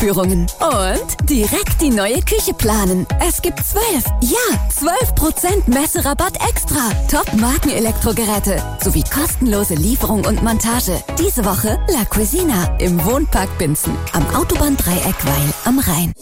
Aufführungen und direkt die neue Küche planen. Es gibt 12% Messerabatt extra. Top-Marken-Elektrogeräte sowie kostenlose Lieferung und Montage. Diese Woche La Cuisina im Wohnpark Binzen am Autobahndreieck Weil am Rhein.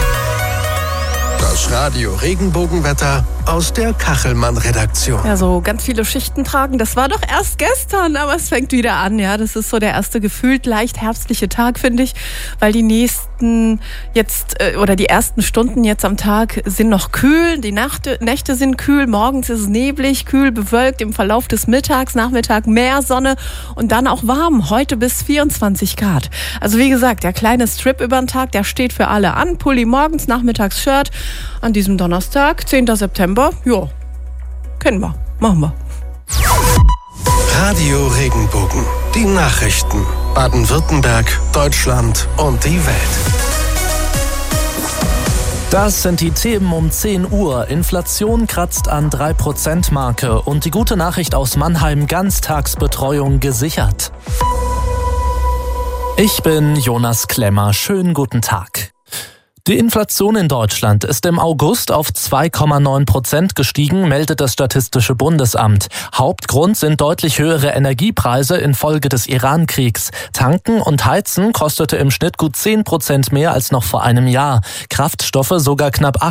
Das Radio Regenbogenwetter aus der Kachelmann-Redaktion. Ja, so ganz viele Schichten tragen, das war doch erst gestern, aber es fängt wieder an. Ja, das ist so der erste gefühlt leicht herbstliche Tag, finde ich, weil die nächsten die ersten Stunden jetzt am Tag sind noch kühl, die Nächte sind kühl, morgens ist es neblig, kühl, bewölkt, im Verlauf des Mittags, Nachmittag mehr Sonne und dann auch warm, heute bis 24 Grad. Also wie gesagt, der kleine Strip über den Tag, der steht für alle an, Pulli morgens, nachmittags Shirt. An diesem Donnerstag, 10. September, ja, kennen wir, machen wir. Radio Regenbogen, die Nachrichten, Baden-Württemberg, Deutschland und die Welt. Das sind die Themen um 10 Uhr. Inflation kratzt an 3%-Marke und die gute Nachricht aus Mannheim, Ganztagsbetreuung gesichert. Ich bin Jonas Klemmer, schönen guten Tag. Die Inflation in Deutschland ist im August auf 2,9% gestiegen, meldet das Statistische Bundesamt. Hauptgrund sind deutlich höhere Energiepreise infolge des Iran-Kriegs. Tanken und Heizen kostete im Schnitt gut 10% mehr als noch vor einem Jahr. Kraftstoffe sogar knapp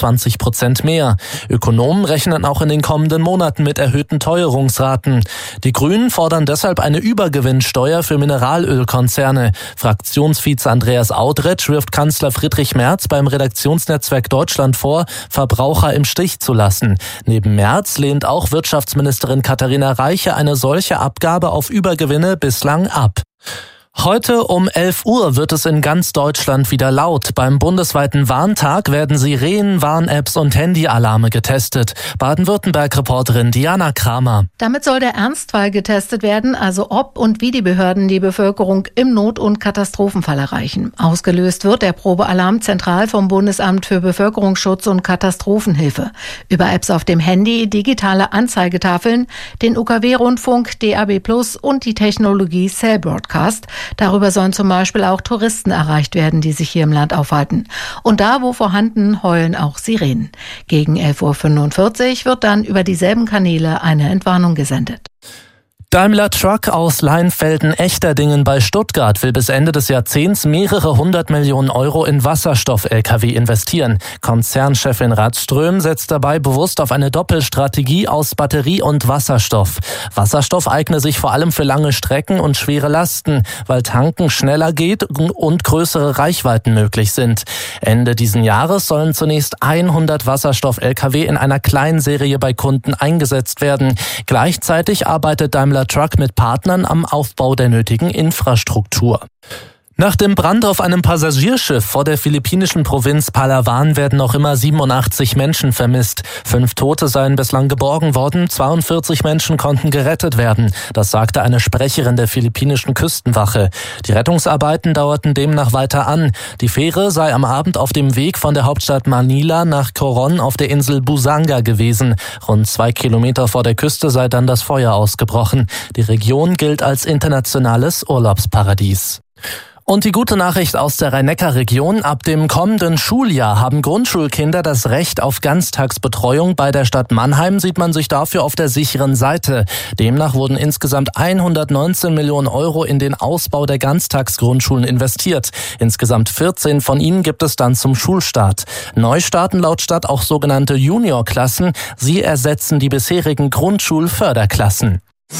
28% mehr. Ökonomen rechnen auch in den kommenden Monaten mit erhöhten Teuerungsraten. Die Grünen fordern deshalb eine Übergewinnsteuer für Mineralölkonzerne. Fraktionsvize Andreas Audretsch wirft Kanzler Friedrich Merz beim Redaktionsnetzwerk Deutschland vor, Verbraucher im Stich zu lassen. Neben Merz lehnt auch Wirtschaftsministerin Katharina Reiche eine solche Abgabe auf Übergewinne bislang ab. Heute um 11 Uhr wird es in ganz Deutschland wieder laut. Beim bundesweiten Warntag werden Sirenen, Warn-Apps und Handyalarme getestet. Baden-Württemberg-Reporterin Diana Kramer. Damit soll der Ernstfall getestet werden, also ob und wie die Behörden die Bevölkerung im Not- und Katastrophenfall erreichen. Ausgelöst wird der Probealarm zentral vom Bundesamt für Bevölkerungsschutz und Katastrophenhilfe. Über Apps auf dem Handy, digitale Anzeigetafeln, den UKW-Rundfunk, DAB+ und die Technologie Cell Broadcast. Darüber sollen zum Beispiel auch Touristen erreicht werden, die sich hier im Land aufhalten. Und da, wo vorhanden, heulen auch Sirenen. Gegen 11.45 Uhr wird dann über dieselben Kanäle eine Entwarnung gesendet. Daimler Truck aus Leinfelden-Echterdingen bei Stuttgart will bis Ende des Jahrzehnts mehrere 100 Millionen Euro in Wasserstoff-Lkw investieren. Konzernchefin Radström setzt dabei bewusst auf eine Doppelstrategie aus Batterie und Wasserstoff. Wasserstoff eigne sich vor allem für lange Strecken und schwere Lasten, weil Tanken schneller geht und größere Reichweiten möglich sind. Ende diesen Jahres sollen zunächst 100 Wasserstoff-Lkw in einer Kleinserie bei Kunden eingesetzt werden. Gleichzeitig arbeitet Daimler Truck mit Partnern am Aufbau der nötigen Infrastruktur. Nach dem Brand auf einem Passagierschiff vor der philippinischen Provinz Palawan werden noch immer 87 Menschen vermisst. 5 Tote seien bislang geborgen worden, 42 Menschen konnten gerettet werden. Das sagte eine Sprecherin der philippinischen Küstenwache. Die Rettungsarbeiten dauerten demnach weiter an. Die Fähre sei am Abend auf dem Weg von der Hauptstadt Manila nach Coron auf der Insel Busanga gewesen. Rund 2 Kilometer vor der Küste sei dann das Feuer ausgebrochen. Die Region gilt als internationales Urlaubsparadies. Und die gute Nachricht aus der Rhein-Neckar-Region: Ab dem kommenden Schuljahr haben Grundschulkinder das Recht auf Ganztagsbetreuung. Bei der Stadt Mannheim sieht man sich dafür auf der sicheren Seite. Demnach wurden insgesamt 119 Millionen Euro in den Ausbau der Ganztagsgrundschulen investiert. Insgesamt 14 von ihnen gibt es dann zum Schulstart. Neu starten laut Stadt auch sogenannte Juniorklassen. Sie ersetzen die bisherigen Grundschulförderklassen.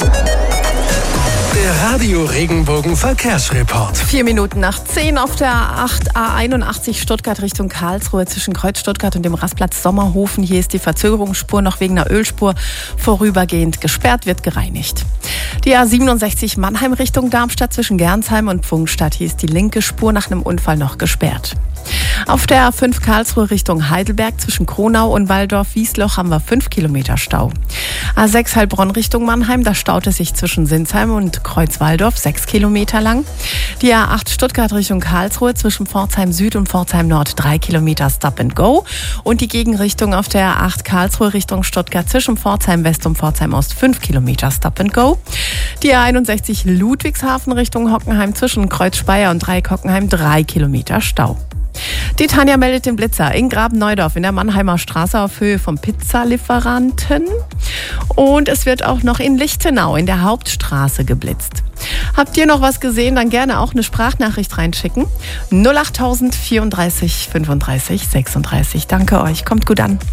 Der Radio Regenbogen Verkehrsreport. 4 Minuten nach 10 auf der 8 A81 Stuttgart Richtung Karlsruhe zwischen Kreuz Stuttgart und dem Rastplatz Sommerhofen. Hier ist die Verzögerungsspur noch wegen einer Ölspur vorübergehend gesperrt, wird gereinigt. Die A67 Mannheim Richtung Darmstadt zwischen Gernsheim und Pfungstadt. Hier ist die linke Spur nach einem Unfall noch gesperrt. Auf der A5 Karlsruhe Richtung Heidelberg zwischen Kronau und Walldorf-Wiesloch haben wir 5 Kilometer Stau. A6 Heilbronn Richtung Mannheim, da staut es sich zwischen Sinsheim und Kreuzwaldorf 6 Kilometer lang. Die A8 Stuttgart Richtung Karlsruhe zwischen Pforzheim Süd und Pforzheim Nord 3 Kilometer Stop and Go. Und die Gegenrichtung auf der A8 Karlsruhe Richtung Stuttgart zwischen Pforzheim West und Pforzheim Ost 5 Kilometer Stop and Go. Die A61 Ludwigshafen Richtung Hockenheim zwischen Kreuz-Speyer und Dreieck-Hockenheim 3 Kilometer Stau. Die Tanja meldet den Blitzer in Graben-Neudorf in der Mannheimer Straße auf Höhe vom Pizzalieferanten. Und es wird auch noch in Lichtenau in der Hauptstraße geblitzt. Habt ihr noch was gesehen, dann gerne auch eine Sprachnachricht reinschicken. 08000 34 35 36. Danke euch, kommt gut an.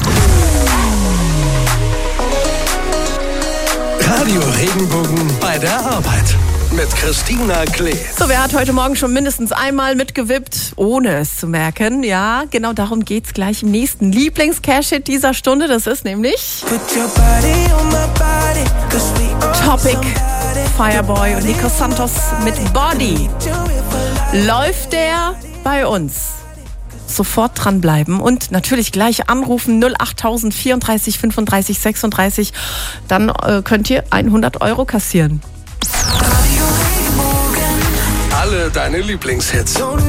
Radio Regenbogen bei der Arbeit mit Christina Klee. So, wer hat heute Morgen schon mindestens einmal mitgewippt, ohne es zu merken? Ja, genau darum geht's gleich im nächsten Lieblings-Cash-Hit dieser Stunde. Das ist nämlich Topic, Fireboy und Nico Santos mit Body. Läuft der bei uns? Sofort dranbleiben und natürlich gleich anrufen 08000 34 35 36. Dann könnt ihr 100 € kassieren. Alle deine Lieblingshits.